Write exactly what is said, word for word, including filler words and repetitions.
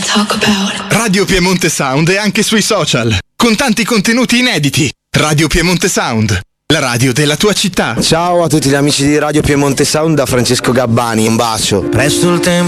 talk about. Radio Piemonte Sound è anche sui social, con tanti contenuti inediti. Radio Piemonte Sound, la radio della tua città. Ciao a tutti gli amici di Radio Piemonte Sound, da Francesco Gabbani, un bacio. Presto il tempo